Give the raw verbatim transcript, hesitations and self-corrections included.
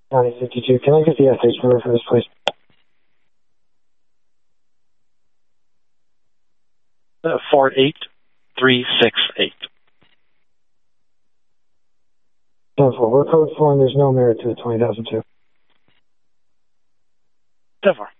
nine fifty-two. Can I get the S H number for this, please? Uh, four eight three six eight. ten four. We're code four, and there's no merit to the twenty thousand two. ten four.